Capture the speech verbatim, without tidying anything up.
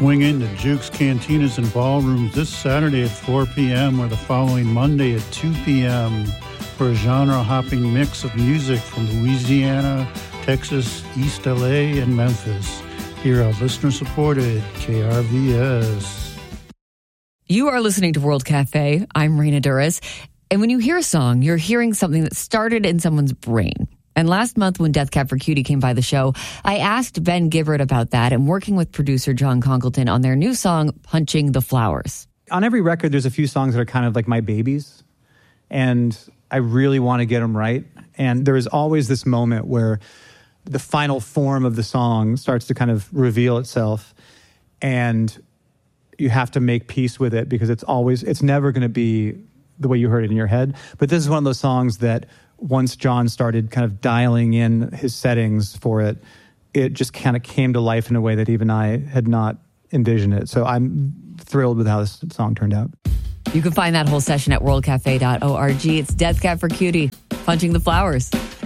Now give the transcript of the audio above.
Swing into Jukes Cantinas and Ballrooms this Saturday at four p.m. or the following Monday at two p.m. for a genre-hopping mix of music from Louisiana, Texas, East L A, and Memphis. Here are listener-supported K R V S. You are listening to World Cafe. I'm Raina Duras. And when you hear a song, you're hearing something that started in someone's brain. And last month when Death Cab for Cutie came by the show, I asked Ben Gibbard about that and working with producer John Congleton on their new song, Punching the Flowers. On every record, there's a few songs that are kind of like my babies. And I really want to get them right. And there is always this moment where the final form of the song starts to kind of reveal itself. And you have to make peace with it because it's always, it's never going to be the way you heard it in your head. But this is one of those songs that once John started kind of dialing in his settings for it, it just kind of came to life in a way that even I had not envisioned it. So I'm thrilled with how this song turned out. You can find that whole session at world cafe dot org. It's Death Cab for Cutie, Punching the Flowers.